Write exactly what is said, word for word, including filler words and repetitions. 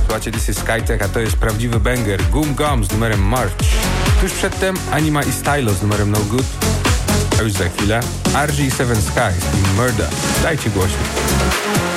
Słuchajcie This is Skytech, a to jest prawdziwy banger. Goom Gum z numerem March. Tuż przedtem Anima i Stylo z numerem No Good. A już za chwilę R G Seven Skies i Murder. Dajcie głośno.